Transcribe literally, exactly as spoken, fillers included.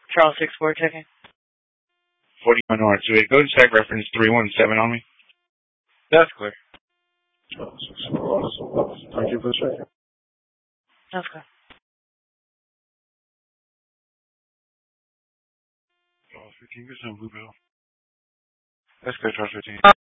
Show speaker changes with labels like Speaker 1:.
Speaker 1: Charles six four checking.
Speaker 2: forty-one North. So go to site reference three one seven on me.
Speaker 3: That's clear.
Speaker 4: Charles six four. Awesome. Thank you for checking.
Speaker 1: That's good.
Speaker 2: Charles fifteen, get some Bluebell. That's good, Charles fifteen.